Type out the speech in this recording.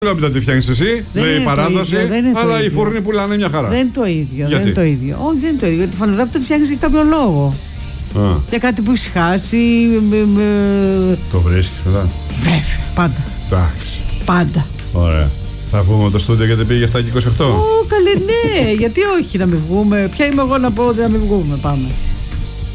Λέω μετά τι φτιάχνεις εσύ, λέει η παράδοση, αλλά οι φούρνοι πουλάνε μια χαρά. Δεν είναι το ίδιο. Γιατί? Δεν είναι το ίδιο. Όχι, δεν είναι το ίδιο. Γιατί τη φανελόπιτα τη φτιάχνεις για κάποιο λόγο. Για κάτι που έχει χάσει. Το βρίσκεις μετά. Βέβαια, πάντα. Εντάξει. Πάντα. Ωραία. Θα πούμε το στούντιο γιατί πήγε 7 και 28. Ω, καλέ, ναι. Γιατί όχι να μην βγούμε. Ποια είμαι εγώ να πω ότι να μην βγούμε. Πάμε.